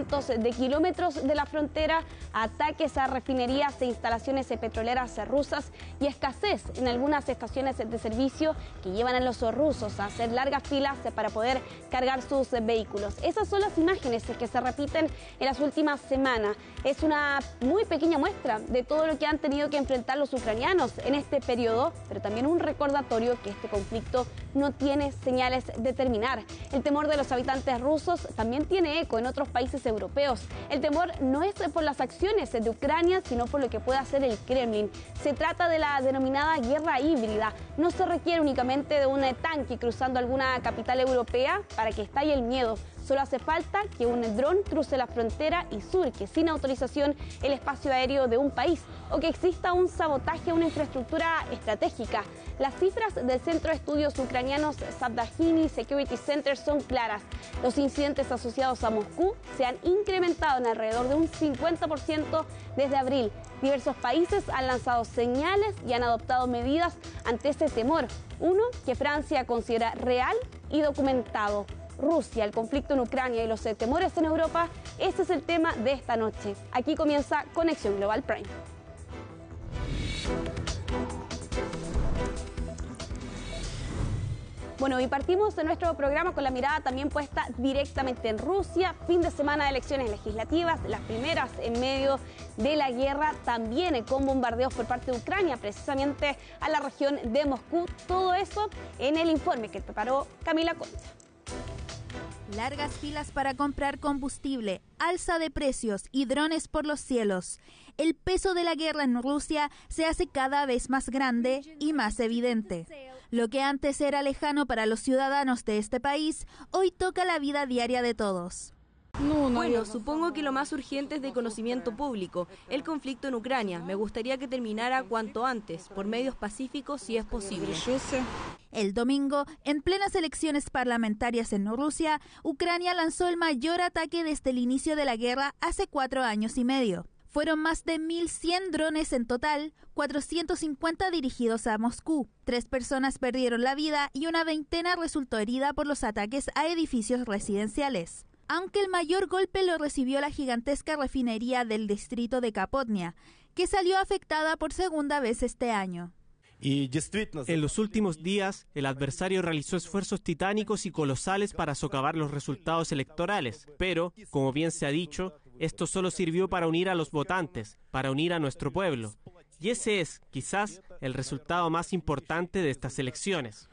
cientos de kilómetros de la frontera, ataques a refinerías e instalaciones petroleras rusas y escasez en algunas estaciones de servicio que llevan a los rusos a hacer largas filas para poder cargar sus vehículos. Esas son las imágenes que se repiten en las últimas semanas. Es una muy pequeña muestra de todo lo que han tenido que enfrentar los ucranianos en este periodo, pero también un recordatorio que este conflicto no tiene señales de terminar. El temor de los habitantes rusos también tiene eco en otros países europeos. El temor no es por las acciones de Ucrania, sino por lo que puede hacer el Kremlin. Se trata de la denominada guerra híbrida. No se requiere únicamente de un tanque cruzando alguna capital europea para que estalle el miedo. Solo hace falta que un dron cruce la frontera y surque sin autorización el espacio aéreo de un país, o que exista un sabotaje a una infraestructura estratégica. Las cifras del Centro de Estudios Ucranianos Savdahini Security Center son claras. Los incidentes asociados a Moscú se han incrementado en alrededor de un 50% desde abril. Diversos países han lanzado señales y han adoptado medidas ante ese temor. Uno que Francia considera real y documentado. Rusia, el conflicto en Ucrania y los temores en Europa, ese es el tema de esta noche. Aquí comienza Conexión Global Prime. Bueno, y partimos de nuestro programa con la mirada también puesta directamente en Rusia. Fin de semana de elecciones legislativas, las primeras en medio de la guerra, también con bombardeos por parte de Ucrania, precisamente a la región de Moscú. Todo eso en el informe que preparó Camila Concha. Largas filas para comprar combustible, alza de precios y drones por los cielos. El peso de la guerra en Rusia se hace cada vez más grande y más evidente. Lo que antes era lejano para los ciudadanos de este país, hoy toca la vida diaria de todos. Bueno, supongo que lo más urgente es de conocimiento público, el conflicto en Ucrania. Me gustaría que terminara cuanto antes, por medios pacíficos si es posible. El domingo, en plenas elecciones parlamentarias en Rusia, Ucrania lanzó el mayor ataque desde el inicio de la guerra hace 4 años y medio. Fueron más de 1.100 drones en total, 450 dirigidos a Moscú. 3 personas perdieron la vida y una veintena resultó herida por los ataques a edificios residenciales. Aunque el mayor golpe lo recibió la gigantesca refinería del distrito de Kapotnia, que salió afectada por segunda vez este año. En los últimos días, el adversario realizó esfuerzos titánicos y colosales para socavar los resultados electorales, pero, como bien se ha dicho, esto solo sirvió para unir a los votantes, para unir a nuestro pueblo. Y ese es, quizás, el resultado más importante de estas elecciones.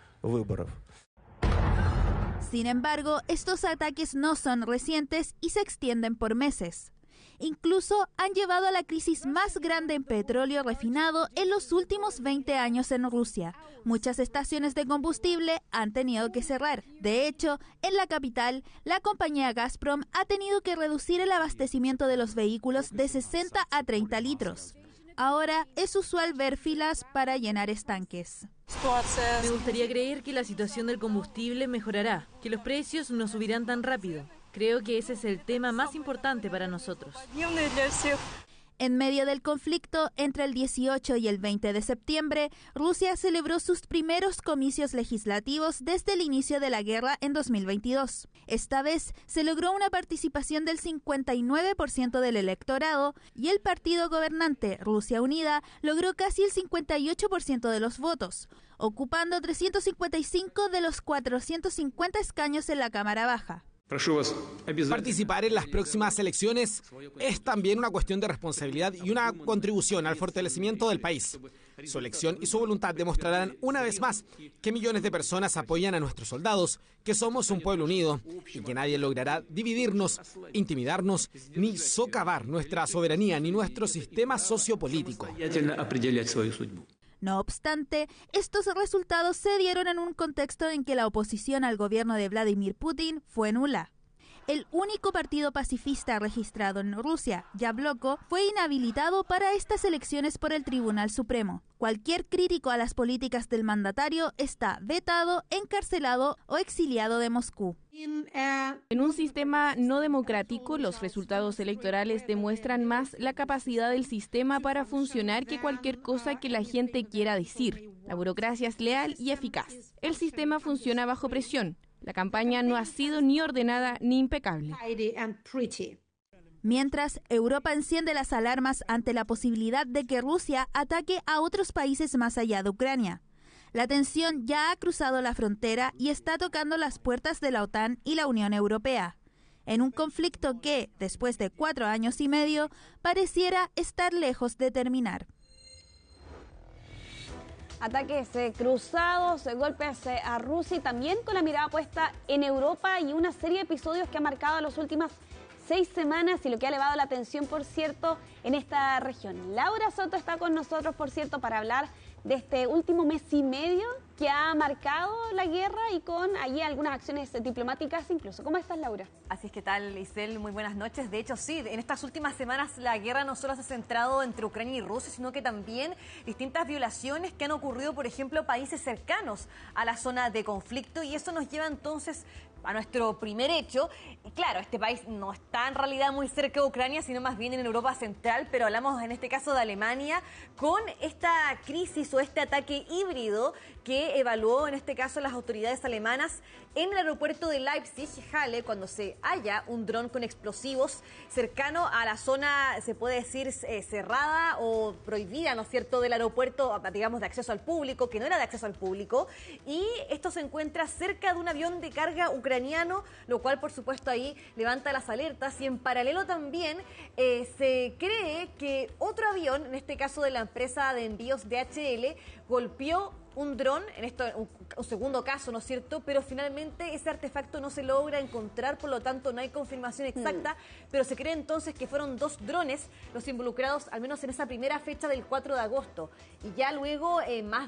Sin embargo, estos ataques no son recientes y se extienden por meses. Incluso han llevado a la crisis más grande en petróleo refinado en los últimos 20 años en Rusia. Muchas estaciones de combustible han tenido que cerrar. De hecho, en la capital, la compañía Gazprom ha tenido que reducir el abastecimiento de los vehículos de 60 a 30 litros. Ahora es usual ver filas para llenar estanques. Me gustaría creer que la situación del combustible mejorará, que los precios no subirán tan rápido. Creo que ese es el tema más importante para nosotros. En medio del conflicto, entre el 18 y el 20 de septiembre, Rusia celebró sus primeros comicios legislativos desde el inicio de la guerra en 2022. Esta vez se logró una participación del 59% del electorado y el partido gobernante Rusia Unida logró casi el 58% de los votos, ocupando 355 de los 450 escaños en la Cámara Baja. Participar en las próximas elecciones es también una cuestión de responsabilidad y una contribución al fortalecimiento del país. Su elección y su voluntad demostrarán una vez más que millones de personas apoyan a nuestros soldados, que somos un pueblo unido y que nadie logrará dividirnos, intimidarnos, ni socavar nuestra soberanía ni nuestro sistema sociopolítico. No obstante, estos resultados se dieron en un contexto en que la oposición al gobierno de Vladimir Putin fue nula. El único partido pacifista registrado en Rusia, Yabloko, fue inhabilitado para estas elecciones por el Tribunal Supremo. Cualquier crítico a las políticas del mandatario está vetado, encarcelado o exiliado de Moscú. En un sistema no democrático, los resultados electorales demuestran más la capacidad del sistema para funcionar que cualquier cosa que la gente quiera decir. La burocracia es leal y eficaz. El sistema funciona bajo presión. La campaña no ha sido ni ordenada ni impecable. Mientras, Europa enciende las alarmas ante la posibilidad de que Rusia ataque a otros países más allá de Ucrania. La tensión ya ha cruzado la frontera y está tocando las puertas de la OTAN y la Unión Europea, en un conflicto que, después de 4 años y medio, pareciera estar lejos de terminar. Ataques cruzados, golpes a Rusia y también con la mirada puesta en Europa y una serie de episodios que han marcado las últimas 6 semanas y lo que ha elevado la tensión, por cierto, en esta región. Laura Soto está con nosotros, por cierto, para hablar de este último mes y medio que ha marcado la guerra y con allí algunas acciones diplomáticas incluso. ¿Cómo estás, Laura? Así es, ¿qué tal, Isel? Muy buenas noches. De hecho, sí, en estas últimas semanas la guerra no solo se ha centrado entre Ucrania y Rusia, sino que también distintas violaciones que han ocurrido, por ejemplo, a países cercanos a la zona de conflicto, y eso nos lleva entonces a nuestro primer hecho. Y claro, este país no está en realidad muy cerca de Ucrania, sino más bien en Europa Central, pero hablamos en este caso de Alemania, con esta crisis o este ataque híbrido que evaluó en este caso las autoridades alemanas en el aeropuerto de Leipzig-Halle, cuando se halla un dron con explosivos cercano a la zona, se puede decir, cerrada o prohibida, ¿no es cierto?, del aeropuerto, digamos, de acceso al público, que no era de acceso al público, y esto se encuentra cerca de un avión de carga ucraniano, lo cual, por supuesto, ahí levanta las alertas, y en paralelo también se cree que otro avión, en este caso de la empresa de envíos DHL, golpeó un dron, en esto un segundo caso, ¿no es cierto?, pero finalmente ese artefacto no se logra encontrar, por lo tanto no hay confirmación exacta, pero se cree entonces que fueron 2 drones los involucrados, al menos en esa primera fecha del 4 de agosto. Y ya luego,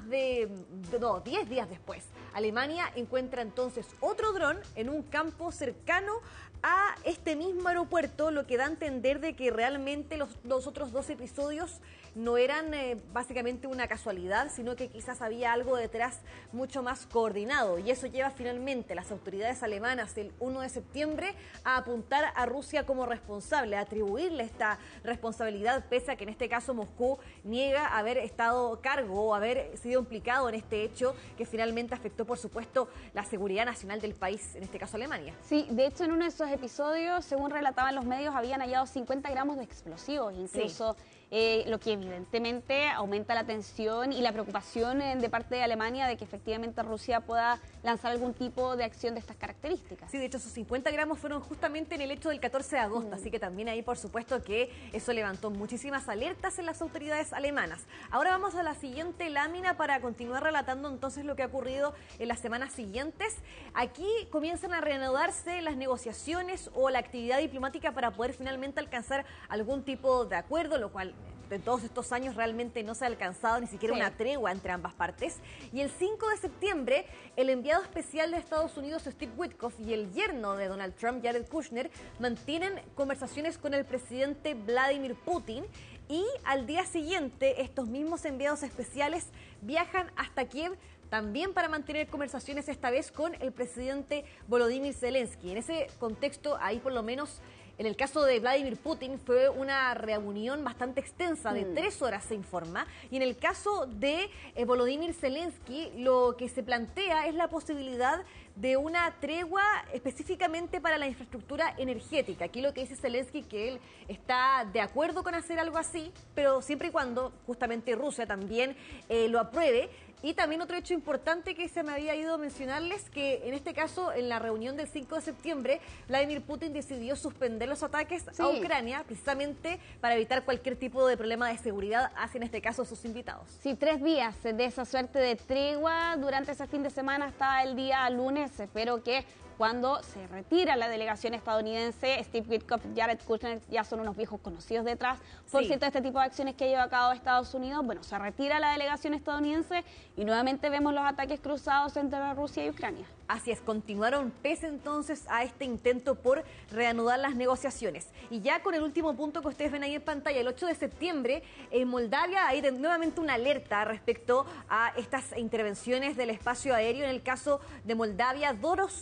10 días después, Alemania encuentra entonces otro dron en un campo cercano a este mismo aeropuerto, lo que da a entender de que realmente los otros 2 episodios no eran básicamente una casualidad, sino que quizás había algo detrás mucho más coordinado. Y eso lleva finalmente a las autoridades alemanas el 1 de septiembre a apuntar a Rusia como responsable, a atribuirle esta responsabilidad, pese a que en este caso Moscú niega haber estado a cargo o haber sido implicado en este hecho que finalmente afectó, por supuesto, la seguridad nacional del país, en este caso Alemania. Sí, de hecho en uno de esos episodios, según relataban los medios, habían hallado 50 gramos de explosivos, incluso sí. Lo que evidentemente aumenta la tensión y la preocupación de parte de Alemania de que efectivamente Rusia pueda lanzar algún tipo de acción de estas características. Sí, de hecho esos 50 gramos fueron justamente en el hecho del 14 de agosto, así que también ahí por supuesto que eso levantó muchísimas alertas en las autoridades alemanas. Ahora vamos a la siguiente lámina para continuar relatando entonces lo que ha ocurrido en las semanas siguientes. Aquí comienzan a reanudarse las negociaciones o la actividad diplomática para poder finalmente alcanzar algún tipo de acuerdo, lo cual de todos estos años realmente no se ha alcanzado ni siquiera una tregua entre ambas partes. Y el 5 de septiembre, el enviado especial de Estados Unidos, Steve Witkoff, y el yerno de Donald Trump, Jared Kushner, mantienen conversaciones con el presidente Vladimir Putin. Y al día siguiente, estos mismos enviados especiales viajan hasta Kiev, también para mantener conversaciones, esta vez con el presidente Volodymyr Zelensky. En ese contexto, ahí por lo menos en el caso de Vladimir Putin fue una reunión bastante extensa, de 3 horas se informa, y en el caso de Volodymyr Zelensky lo que se plantea es la posibilidad de una tregua específicamente para la infraestructura energética. Aquí lo que dice Zelensky que él está de acuerdo con hacer algo así, pero siempre y cuando justamente Rusia también lo apruebe. Y también otro hecho importante que se me había ido a mencionarles, que en este caso, en la reunión del 5 de septiembre, Vladimir Putin decidió suspender los ataques a Ucrania, precisamente para evitar cualquier tipo de problema de seguridad hacia, en este caso, sus invitados. Sí, 3 días de esa suerte de tregua durante ese fin de semana hasta el día lunes. Espero que cuando se retira la delegación estadounidense, Steve Witkoff, Jared Kushner ya son unos viejos conocidos detrás, por cierto, este tipo de acciones que lleva a cabo Estados Unidos. Bueno, se retira la delegación estadounidense y nuevamente vemos los ataques cruzados entre Rusia y Ucrania. Así es, continuaron pese entonces a este intento por reanudar las negociaciones. Y ya con el último punto que ustedes ven ahí en pantalla, el 8 de septiembre, en Moldavia hay nuevamente una alerta respecto a estas intervenciones del espacio aéreo. En el caso de Moldavia, dos drones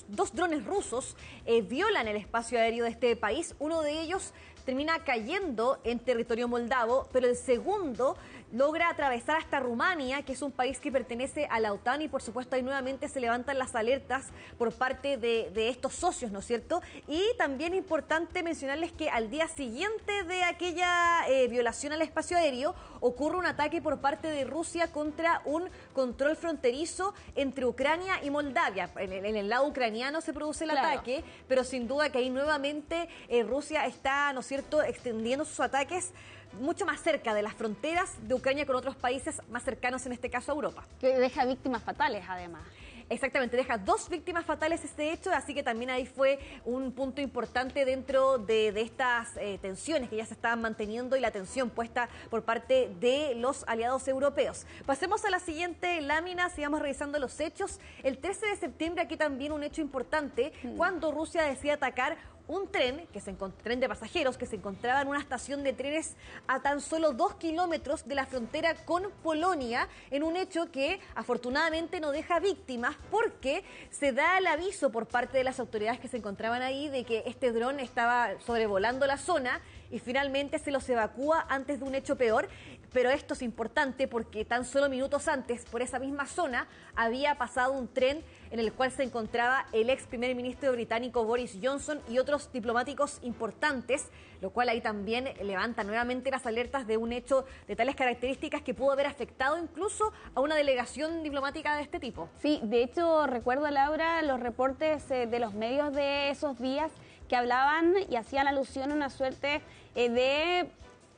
drones rusos violan el espacio aéreo de este país. Uno de ellos termina cayendo en territorio moldavo, pero el segundo logra atravesar hasta Rumania, que es un país que pertenece a la OTAN, y por supuesto ahí nuevamente se levantan las alertas por parte de estos socios, ¿no es cierto? Y también importante mencionarles que al día siguiente de aquella violación al espacio aéreo ocurre un ataque por parte de Rusia contra un control fronterizo entre Ucrania y Moldavia. En el lado ucraniano se produce el ataque, pero sin duda que ahí nuevamente Rusia está, ¿no es cierto?, extendiendo sus ataques mucho más cerca de las fronteras de Ucrania con otros países más cercanos, en este caso a Europa. Que deja víctimas fatales, además. Exactamente, deja 2 víctimas fatales este hecho, así que también ahí fue un punto importante dentro de estas tensiones que ya se estaban manteniendo y la tensión puesta por parte de los aliados europeos. Pasemos a la siguiente lámina, sigamos revisando los hechos. El 13 de septiembre aquí también un hecho importante, cuando Rusia decide atacar un tren de pasajeros que se encontraba en una estación de trenes a tan solo 2 kilómetros de la frontera con Polonia, en un hecho que afortunadamente no deja víctimas, porque se da el aviso por parte de las autoridades que se encontraban ahí de que este dron estaba sobrevolando la zona y finalmente se los evacúa antes de un hecho peor. Pero esto es importante porque tan solo minutos antes, por esa misma zona, había pasado un tren en el cual se encontraba el ex primer ministro británico Boris Johnson y otros diplomáticos importantes, lo cual ahí también levanta nuevamente las alertas de un hecho de tales características que pudo haber afectado incluso a una delegación diplomática de este tipo. Sí, de hecho recuerdo, Laura, los reportes de los medios de esos días que hablaban y hacían alusión a una suerte de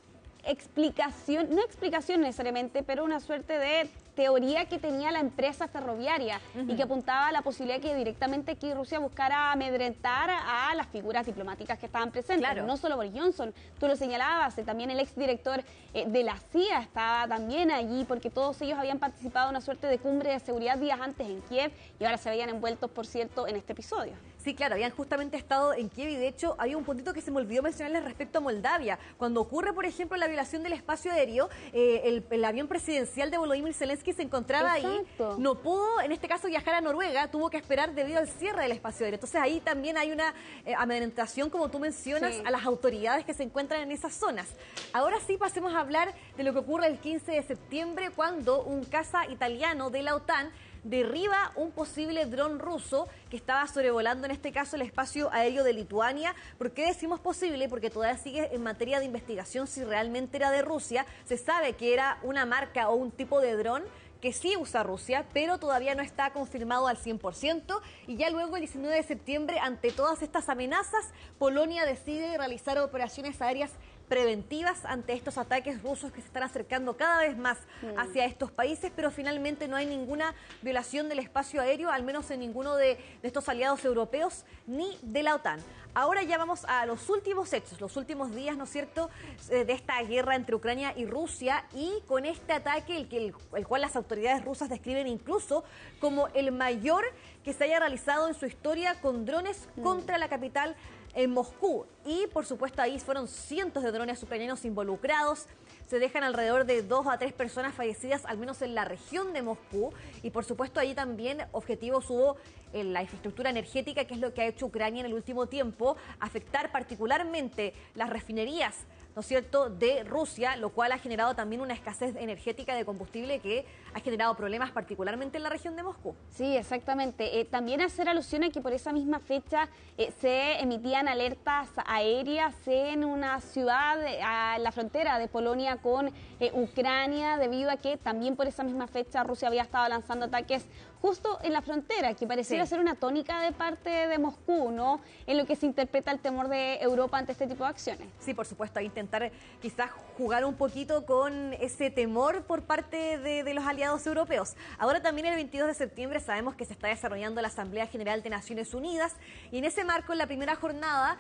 explicación, no explicación necesariamente, pero una suerte de teoría que tenía la empresa ferroviaria y que apuntaba a la posibilidad que directamente aquí Rusia buscara amedrentar a las figuras diplomáticas que estaban presentes. Claro. No solo Boris Johnson, tú lo señalabas, también el exdirector de la CIA estaba también allí, porque todos ellos habían participado en una suerte de cumbre de seguridad días antes en Kiev y ahora se veían envueltos, por cierto, en este episodio. Sí, claro, habían justamente estado en Kiev y de hecho había un puntito que se me olvidó mencionarles respecto a Moldavia. Cuando ocurre, por ejemplo, la violación del espacio aéreo, el avión presidencial de Volodymyr Zelensky se encontraba ahí, no pudo en este caso viajar a Noruega, tuvo que esperar debido al cierre del espacio aéreo. Entonces ahí también hay una amedrentación, como tú mencionas, a las autoridades que se encuentran en esas zonas. Ahora sí pasemos a hablar de lo que ocurre el 15 de septiembre cuando un caza italiano de la OTAN derriba un posible dron ruso que estaba sobrevolando en este caso el espacio aéreo de Lituania. ¿Por qué decimos posible? Porque todavía sigue en materia de investigación si realmente era de Rusia. Se sabe que era una marca o un tipo de dron que sí usa Rusia, pero todavía no está confirmado al 100%. Y ya luego, el 19 de septiembre, ante todas estas amenazas, Polonia decide realizar operaciones aéreas preventivas ante estos ataques rusos que se están acercando cada vez más hacia estos países, pero finalmente no hay ninguna violación del espacio aéreo, al menos en ninguno de estos aliados europeos ni de la OTAN. Ahora ya vamos a los últimos hechos, los últimos días, ¿no es cierto?, de esta guerra entre Ucrania y Rusia, y con este ataque, el cual las autoridades rusas describen incluso como el mayor que se haya realizado en su historia con drones contra la capital en Moscú. Y por supuesto ahí fueron cientos de drones ucranianos involucrados. Se dejan alrededor de 2 a 3 personas fallecidas, al menos en la región de Moscú. Y por supuesto ahí también objetivos hubo en la infraestructura energética, que es lo que ha hecho Ucrania en el último tiempo, afectar particularmente las refinerías, ¿no es cierto?, de Rusia, lo cual ha generado también una escasez energética de combustible que ha generado problemas particularmente en la región de Moscú. Sí, exactamente. También hacer alusión a que por esa misma fecha se emitían alertas aéreas en una ciudad a la frontera de Polonia con Ucrania, debido a que también por esa misma fecha Rusia había estado lanzando ataques justo en la frontera, que pareciera ser una tónica de parte de Moscú, ¿no?, en lo que se interpreta el temor de Europa ante este tipo de acciones. Sí, por supuesto, intentar quizás jugar un poquito con ese temor por parte de los aliados europeos. Ahora también el 22 de septiembre sabemos que se está desarrollando la Asamblea General de Naciones Unidas, y en ese marco, en la primera jornada,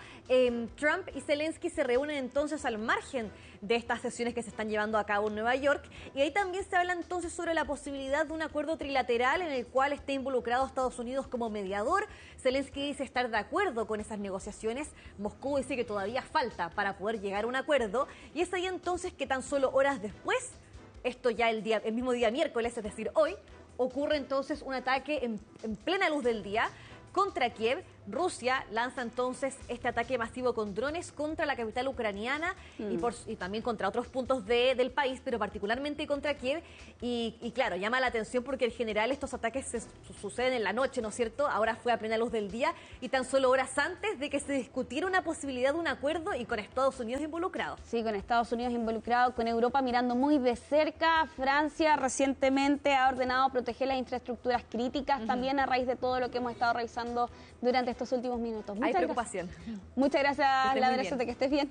Trump y Zelensky se reúnen entonces al margen de estas sesiones que se están llevando a cabo en Nueva York, y ahí también se habla entonces sobre la posibilidad de un acuerdo trilateral en el cual esté involucrado Estados Unidos como mediador. Zelensky dice estar de acuerdo con esas negociaciones. Moscú dice que todavía falta para poder llegar a un acuerdo, y es ahí entonces que tan solo horas después, esto ya el mismo día miércoles, es decir, hoy, ocurre entonces un ataque en plena luz del día contra Kiev, Rusia lanza entonces este ataque masivo con drones contra la capital ucraniana y también contra otros puntos del país, pero particularmente contra Kiev. Y claro, llama la atención porque en general estos ataques suceden en la noche, ¿no es cierto? Ahora fue a plena luz del día y tan solo horas antes de que se discutiera una posibilidad de un acuerdo y con Estados Unidos involucrado. Sí, con Estados Unidos involucrado, con Europa mirando muy de cerca. Francia recientemente ha ordenado proteger las infraestructuras críticas, también a raíz de todo lo que hemos estado revisando durante estos últimos minutos. Hay preocupación. Muchas gracias, Laura, de que estés bien.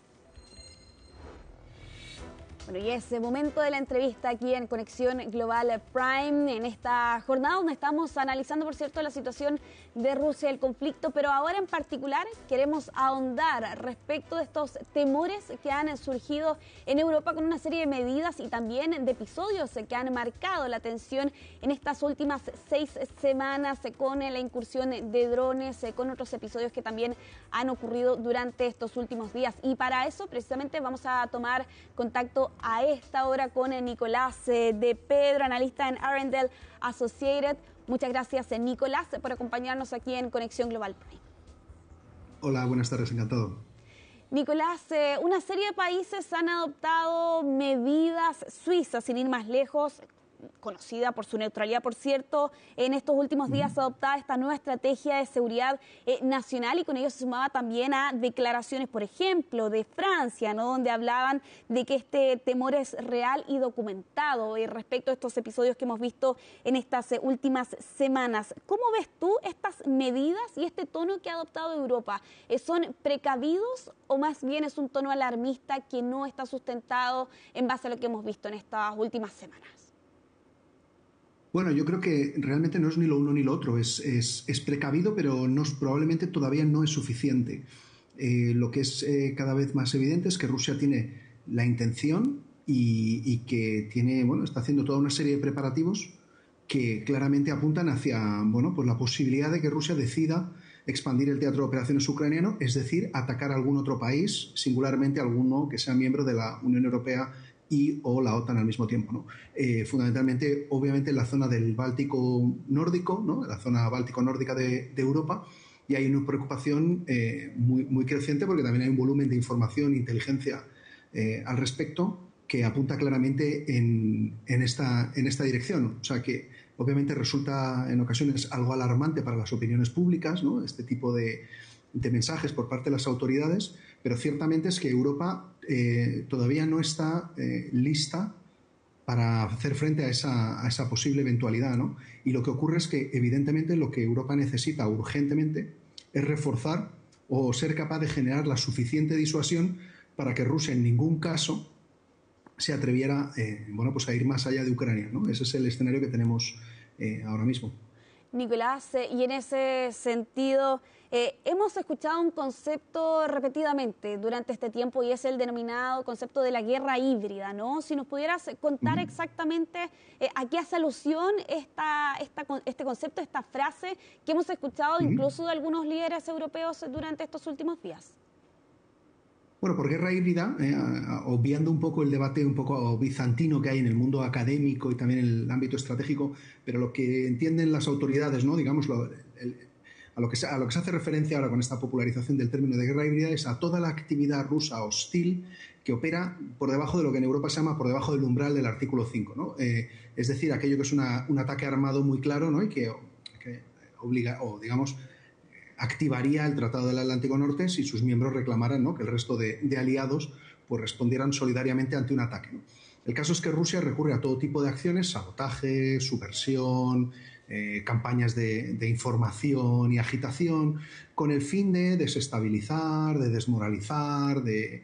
Bueno, y es el momento de la entrevista aquí en Conexión Global Prime, en esta jornada donde estamos analizando, por cierto, la situación de Rusia, el conflicto, pero ahora en particular queremos ahondar respecto de estos temores que han surgido en Europa con una serie de medidas y también de episodios que han marcado la atención en estas últimas 6 semanas con la incursión de drones, con otros episodios que también han ocurrido durante estos últimos días. Y para eso precisamente vamos a tomar contacto a esta hora con Nicolás de Pedro, analista en Arendelle Associated. Muchas gracias, Nicolás, por acompañarnos aquí en Conexión Global Prime. Hola, buenas tardes, encantado. Nicolás, una serie de países han adoptado medidas. Suiza, sin ir más lejos, conocida por su neutralidad, por cierto, en estos últimos días adoptada esta nueva estrategia de seguridad nacional, y con ello se sumaba también a declaraciones, por ejemplo, de Francia, ¿no?, donde hablaban de que este temor es real y documentado respecto a estos episodios que hemos visto en estas últimas semanas. ¿Cómo ves tú estas medidas y este tono que ha adoptado Europa? ¿Son precavidos o más bien es un tono alarmista que no está sustentado en base a lo que hemos visto en estas últimas semanas? Bueno, yo creo que realmente no es ni lo uno ni lo otro, es precavido, pero probablemente todavía no es suficiente. Lo que es cada vez más evidente es que Rusia tiene la intención y que está haciendo toda una serie de preparativos que claramente apuntan hacia pues la posibilidad de que Rusia decida expandir el teatro de operaciones ucraniano, es decir, atacar a algún otro país, singularmente alguno que sea miembro de la Unión Europea y o la OTAN al mismo tiempo, ¿no? Fundamentalmente, obviamente, en la zona del Báltico nórdico, ¿no?, la zona báltico-nórdica de Europa, y hay una preocupación muy creciente porque también hay un volumen de información e inteligencia al respecto que apunta claramente en esta dirección. O sea que, obviamente, resulta en ocasiones algo alarmante para las opiniones públicas, ¿no?, este tipo de mensajes por parte de las autoridades, pero ciertamente es que Europa todavía no está lista para hacer frente a esa posible eventualidad, ¿no? Y lo que ocurre es que, evidentemente, lo que Europa necesita urgentemente es reforzar o ser capaz de generar la suficiente disuasión para que Rusia en ningún caso se atreviera pues a ir más allá de Ucrania, ¿no? Ese es el escenario que tenemos ahora mismo. Nicolás, y en ese sentido, hemos escuchado un concepto repetidamente durante este tiempo y es el denominado concepto de la guerra híbrida, ¿no? Si nos pudieras contar exactamente a qué hace alusión este concepto, esta frase que hemos escuchado incluso de algunos líderes europeos durante estos últimos días. Bueno, por guerra híbrida, obviando un poco el debate un poco bizantino que hay en el mundo académico y también en el ámbito estratégico, pero lo que entienden las autoridades, ¿no?, digamos, a lo que se hace referencia ahora con esta popularización del término de guerra híbrida es a toda la actividad rusa hostil que opera por debajo de lo que en Europa se llama por debajo del umbral del artículo 5, ¿no? Es decir, aquello que es un ataque armado muy claro, ¿no?, y que obliga, o digamos, activaría el Tratado del Atlántico Norte si sus miembros reclamaran, ¿no?, que el resto de aliados pues respondieran solidariamente ante un ataque, ¿no? El caso es que Rusia recurre a todo tipo de acciones, sabotaje, subversión, campañas de información y agitación, con el fin de desestabilizar, de desmoralizar, de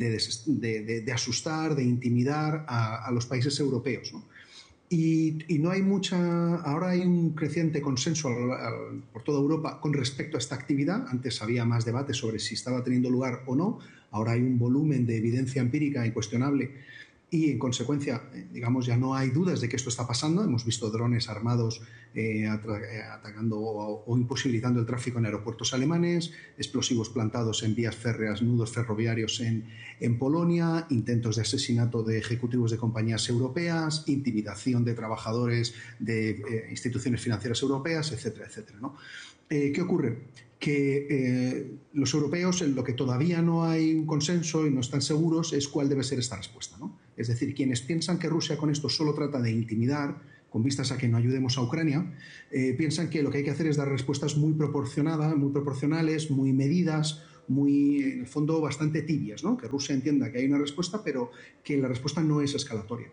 asustar, de intimidar a los países europeos, ¿no? Y no hay ahora hay un creciente consenso por toda Europa con respecto a esta actividad. Antes había más debate sobre si estaba teniendo lugar o no. Ahora hay un volumen de evidencia empírica incuestionable y, en consecuencia, digamos, ya no hay dudas de que esto está pasando. Hemos visto drones armados atacando o imposibilitando el tráfico en aeropuertos alemanes, explosivos plantados en vías férreas, nudos ferroviarios en Polonia, intentos de asesinato de ejecutivos de compañías europeas, intimidación de trabajadores de instituciones financieras europeas, etcétera, etcétera, ¿no? ¿Qué ocurre? Que los europeos, en lo que todavía no hay un consenso y no están seguros, es cuál debe ser esta respuesta, ¿no? Es decir, quienes piensan que Rusia con esto solo trata de intimidar, con vistas a que no ayudemos a Ucrania, piensan que lo que hay que hacer es dar respuestas muy proporcionadas, muy proporcionales, muy medidas, muy, en el fondo, bastante tibias, ¿no? Que Rusia entienda que hay una respuesta, pero que la respuesta no es escalatoria.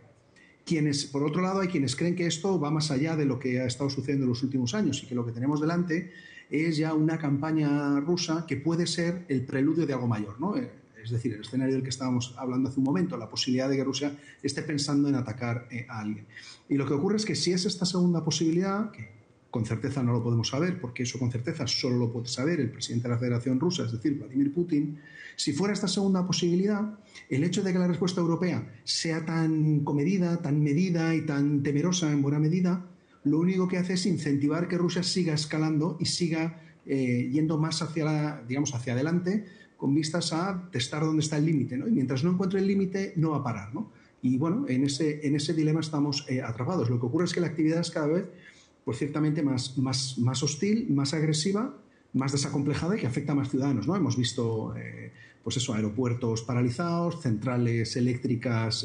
Por otro lado, hay quienes creen que esto va más allá de lo que ha estado sucediendo en los últimos años y que lo que tenemos delante es ya una campaña rusa que puede ser el preludio de algo mayor, ¿no? Es decir, el escenario del que estábamos hablando hace un momento, la posibilidad de que Rusia esté pensando en atacar a alguien. Y lo que ocurre es que si es esta segunda posibilidad, que con certeza no lo podemos saber, porque eso con certeza solo lo puede saber el presidente de la Federación Rusa, es decir, Vladimir Putin, si fuera esta segunda posibilidad, el hecho de que la respuesta europea sea tan comedida, tan medida y tan temerosa en buena medida, lo único que hace es incentivar que Rusia siga escalando y siga yendo más hacia adelante, con vistas a testar dónde está el límite, ¿no? Y mientras no encuentre el límite, no va a parar, ¿no? Y bueno, en ese dilema estamos atrapados. Lo que ocurre es que la actividad es cada vez, pues ciertamente más hostil, más agresiva, más desacomplejada y que afecta a más ciudadanos, ¿no? Hemos visto, pues eso, aeropuertos paralizados, centrales eléctricas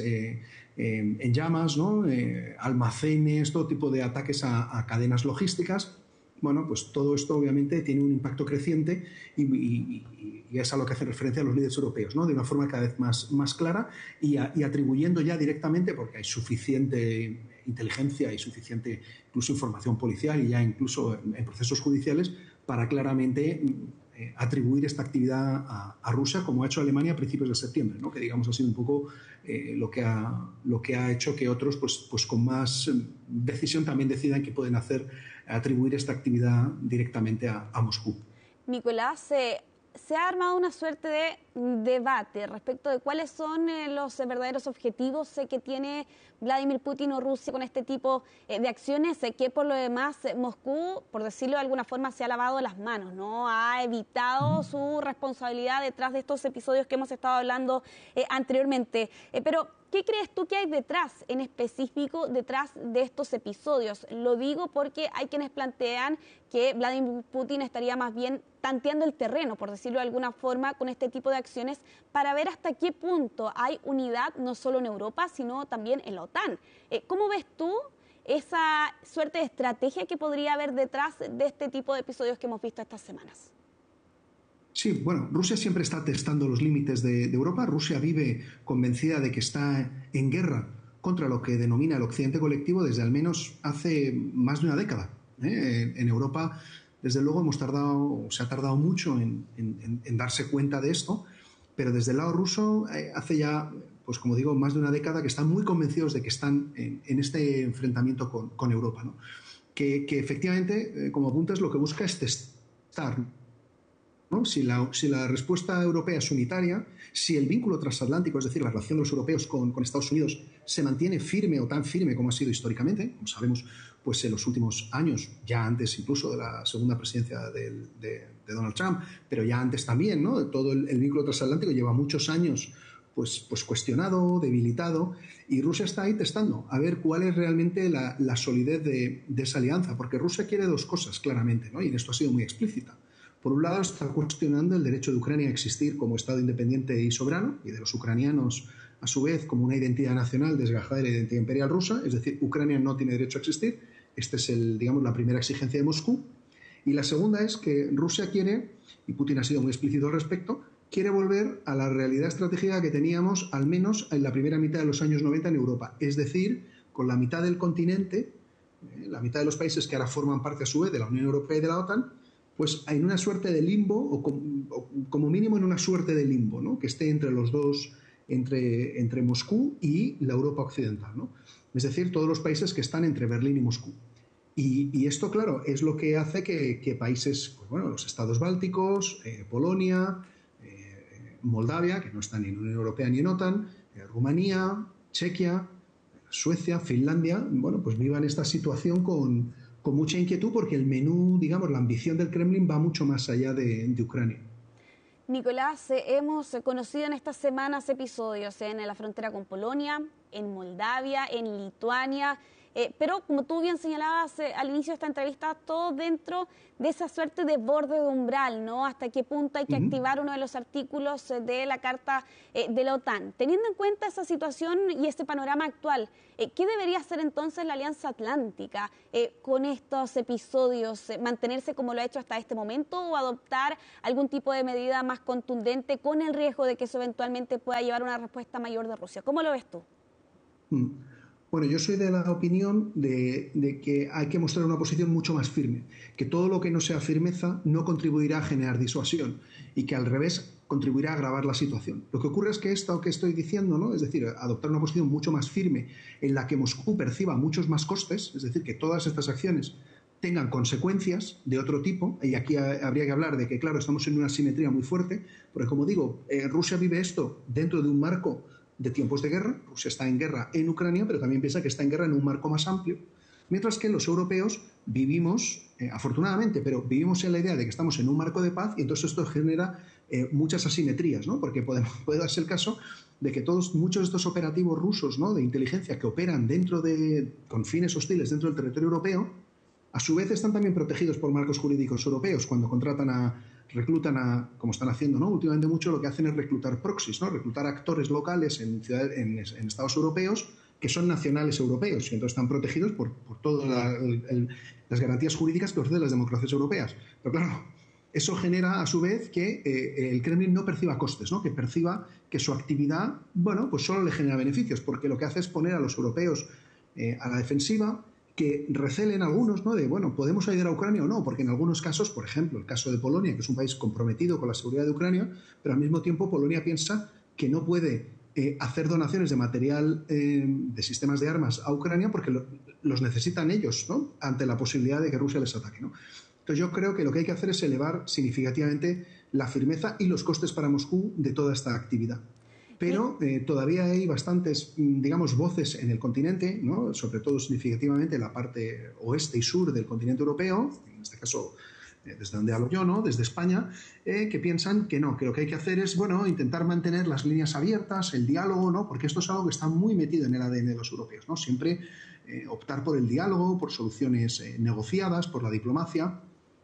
en llamas, ¿no? Almacenes, todo tipo de ataques a cadenas logísticas. Bueno, pues todo esto obviamente tiene un impacto creciente y es a lo que hace referencia a los líderes europeos, ¿no? De una forma cada vez más clara y atribuyendo ya directamente, porque hay suficiente inteligencia y suficiente incluso información policial y ya incluso en procesos judiciales para claramente atribuir esta actividad a Rusia, como ha hecho Alemania a principios de septiembre, ¿no? Que digamos ha sido un poco lo que ha hecho que otros pues con más decisión también decidan que pueden atribuir esta actividad directamente a Moscú. Nicolás, se ha armado una suerte de debate respecto de cuáles son los verdaderos objetivos que tiene Vladimir Putin o Rusia con este tipo de acciones, que por lo demás Moscú, por decirlo de alguna forma, se ha lavado las manos, ¿no? Ha evitado su responsabilidad detrás de estos episodios que hemos estado hablando anteriormente. Pero ¿qué crees tú que hay detrás, en específico, detrás de estos episodios? Lo digo porque hay quienes plantean que Vladimir Putin estaría más bien tanteando el terreno, por decirlo de alguna forma, con este tipo de acciones para ver hasta qué punto hay unidad no solo en Europa, sino también en la OTAN. ¿Cómo ves tú esa suerte de estrategia que podría haber detrás de este tipo de episodios que hemos visto estas semanas? Sí, bueno, Rusia siempre está testando los límites de Europa. Rusia vive convencida de que está en guerra contra lo que denomina el Occidente colectivo desde al menos hace más de una década. En Europa, desde luego, se ha tardado mucho en darse cuenta de esto, pero desde el lado ruso hace ya, pues como digo, más de una década que están muy convencidos de que están en este enfrentamiento con Europa, ¿no? Que efectivamente, como apuntas, lo que busca es testar, ¿no? Si la respuesta europea es unitaria, si el vínculo transatlántico, es decir, la relación de los europeos con Estados Unidos, se mantiene firme o tan firme como ha sido históricamente, como sabemos, pues en los últimos años, ya antes incluso de la segunda presidencia de Donald Trump, pero ya antes también, ¿no? Todo el vínculo transatlántico lleva muchos años pues cuestionado, debilitado, y Rusia está ahí testando a ver cuál es realmente la solidez de esa alianza, porque Rusia quiere dos cosas claramente, ¿no? Y en esto ha sido muy explícita. Por un lado, está cuestionando el derecho de Ucrania a existir como Estado independiente y soberano, y de los ucranianos, a su vez, como una identidad nacional desgajada de la identidad imperial rusa, es decir, Ucrania no tiene derecho a existir. Esta es la primera exigencia de Moscú. Y la segunda es que Rusia quiere, y Putin ha sido muy explícito al respecto, quiere volver a la realidad estratégica que teníamos al menos en la primera mitad de los años 90 en Europa, es decir, con la mitad del continente, la mitad de los países que ahora forman parte a su vez de la Unión Europea y de la OTAN, pues en una suerte de limbo, o como mínimo en una suerte de limbo, ¿no? Que esté entre los dos, entre Moscú y la Europa occidental, ¿no? Es decir, todos los países que están entre Berlín y Moscú. Y esto, claro, es lo que hace que países, pues bueno, los estados bálticos, Polonia, Moldavia, que no están ni en Unión Europea ni en OTAN, Rumanía, Chequia, Suecia, Finlandia, bueno, pues vivan esta situación con con mucha inquietud porque el menú, digamos, la ambición del Kremlin va mucho más allá de Ucrania. Nicolás, hemos conocido en estas semanas episodios en la frontera con Polonia, en Moldavia, en Lituania, pero como tú bien señalabas al inicio de esta entrevista, todo dentro de esa suerte de borde de umbral, ¿no? Hasta qué punto hay que activar uno de los artículos de la Carta de la OTAN. Teniendo en cuenta esa situación y este panorama actual, ¿qué debería hacer entonces la Alianza Atlántica con estos episodios? ¿Mantenerse como lo ha hecho hasta este momento o adoptar algún tipo de medida más contundente con el riesgo de que eso eventualmente pueda llevar a una respuesta mayor de Rusia? ¿Cómo lo ves tú? Bueno, yo soy de la opinión de que hay que mostrar una posición mucho más firme, que todo lo que no sea firmeza no contribuirá a generar disuasión y que al revés contribuirá a agravar la situación. Lo que ocurre es que esto que estoy diciendo, ¿no? Es decir, adoptar una posición mucho más firme en la que Moscú perciba muchos más costes, es decir, que todas estas acciones tengan consecuencias de otro tipo, y aquí habría que hablar de que, claro, estamos en una asimetría muy fuerte, porque como digo, Rusia vive esto dentro de un marco de tiempos de guerra. Rusia está en guerra en Ucrania, pero también piensa que está en guerra en un marco más amplio, mientras que los europeos vivimos, afortunadamente, pero vivimos en la idea de que estamos en un marco de paz y entonces esto genera muchas asimetrías, ¿no? Porque puede darse el caso de que muchos de estos operativos rusos, ¿no?, de inteligencia que operan con fines hostiles dentro del territorio europeo, a su vez están también protegidos por marcos jurídicos europeos cuando reclutan como están haciendo, ¿no? Últimamente mucho lo que hacen es reclutar proxies, ¿no? Reclutar actores locales en estados europeos que son nacionales europeos y entonces están protegidos por todas las garantías jurídicas que ofrecen las democracias europeas. Pero claro, eso genera a su vez que el Kremlin no perciba costes, ¿no? Que perciba que su actividad, bueno, pues solo le genera beneficios, porque lo que hace es poner a los europeos a la defensiva, que recelen algunos, ¿no?, de, bueno, ¿podemos ayudar a Ucrania o no? Porque en algunos casos, por ejemplo, el caso de Polonia, que es un país comprometido con la seguridad de Ucrania, pero al mismo tiempo Polonia piensa que no puede hacer donaciones de material, de sistemas de armas a Ucrania porque los necesitan ellos, ¿no?, ante la posibilidad de que Rusia les ataque, ¿no? Entonces yo creo que lo que hay que hacer es elevar significativamente la firmeza y los costes para Moscú de toda esta actividad. Pero todavía hay bastantes, digamos, voces en el continente, ¿no?, sobre todo significativamente en la parte oeste y sur del continente europeo, en este caso desde donde hablo yo, ¿no?, desde España, que piensan que no, que lo que hay que hacer es, bueno, intentar mantener las líneas abiertas, el diálogo, ¿no?, porque esto es algo que está muy metido en el ADN de los europeos, ¿no? Siempre optar por el diálogo, por soluciones negociadas, por la diplomacia,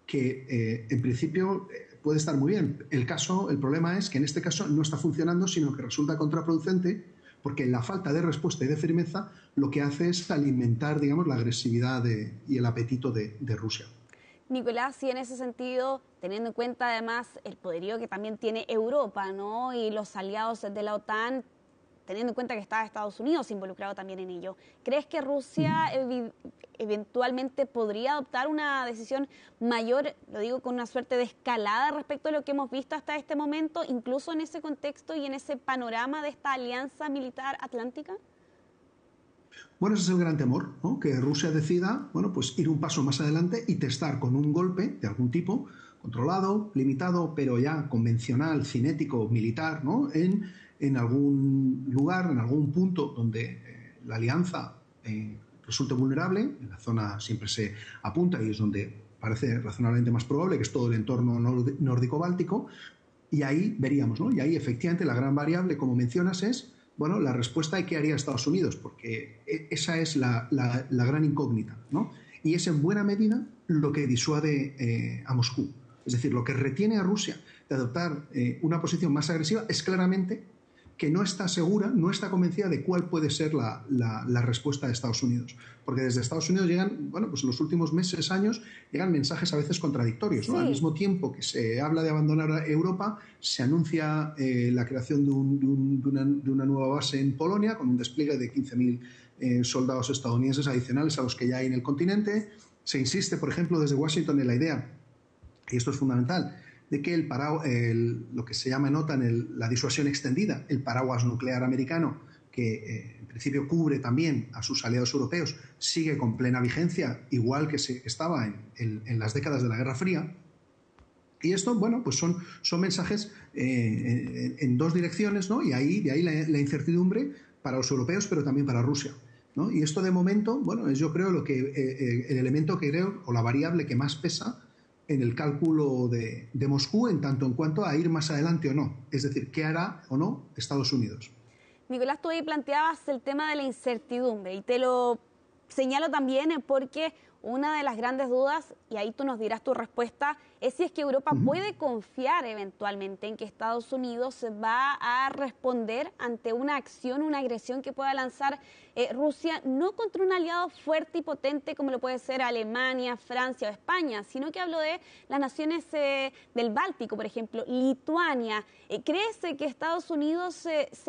que en principio puede estar muy bien. El problema es que en este caso no está funcionando, sino que resulta contraproducente, porque la falta de respuesta y de firmeza lo que hace es alimentar, digamos, la agresividad y el apetito de Rusia. Nicolás, y en ese sentido, teniendo en cuenta además el poderío que también tiene Europa, ¿no?, y los aliados de la OTAN, teniendo en cuenta que está Estados Unidos involucrado también en ello, ¿crees que Rusia eventualmente podría adoptar una decisión mayor, lo digo con una suerte de escalada respecto a lo que hemos visto hasta este momento, incluso en ese contexto y en ese panorama de esta alianza militar atlántica? Bueno, ese es el gran temor, ¿no?, que Rusia decida, bueno, pues ir un paso más adelante y testar con un golpe de algún tipo, controlado, limitado, pero ya convencional, cinético, militar, ¿no?, en algún lugar, en algún punto donde la alianza resulte vulnerable. En la zona siempre se apunta y es donde parece razonablemente más probable, que es todo el entorno nórdico-báltico, y ahí veríamos, ¿no?, y ahí efectivamente la gran variable, como mencionas, es, bueno, la respuesta de qué haría Estados Unidos, porque esa es la gran incógnita, ¿no? Y es en buena medida lo que disuade a Moscú. Es decir, lo que retiene a Rusia de adoptar una posición más agresiva es claramente que no está segura, no está convencida de cuál puede ser la respuesta de Estados Unidos. Porque desde Estados Unidos llegan, bueno, pues en los últimos meses, años, llegan mensajes a veces contradictorios, ¿no? Sí. Al mismo tiempo que se habla de abandonar Europa, se anuncia la creación de una nueva base en Polonia, con un despliegue de 15.000 soldados estadounidenses adicionales a los que ya hay en el continente. Se insiste, por ejemplo, desde Washington en la idea, y esto es fundamental, de que lo que se llama en OTAN la disuasión extendida, el paraguas nuclear americano, que en principio cubre también a sus aliados europeos, sigue con plena vigencia, igual que estaba en las décadas de la Guerra Fría. Y esto, bueno, pues son mensajes en dos direcciones, ¿no? Y de ahí la incertidumbre para los europeos, pero también para Rusia. ¿no? Y esto de momento, bueno, es yo creo el elemento que creo, o la variable que más pesa en el cálculo de Moscú en tanto en cuanto a ir más adelante o no. Es decir, ¿qué hará o no Estados Unidos? Nicolás, tú ahí planteabas el tema de la incertidumbre y te lo señalo también porque una de las grandes dudas, y ahí tú nos dirás tu respuesta, es si es que Europa puede confiar eventualmente en que Estados Unidos va a responder ante una acción, una agresión que pueda lanzar Rusia, no contra un aliado fuerte y potente como lo puede ser Alemania, Francia o España, sino que hablo de las naciones del Báltico, por ejemplo, Lituania. ¿Crees que Estados Unidos se